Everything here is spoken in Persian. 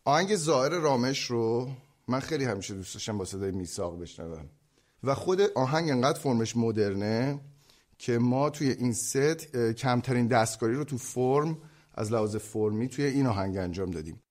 آهنگ زائر رامش رو من خیلی همیشه دوست داشتم با صدای میثاق بشنوم و خود آهنگ انقدر فرمش مدرنه که ما توی این ست کمترین دستکاری رو تو فرم از لحاظ فرمی توی این آهنگ انجام دادیم.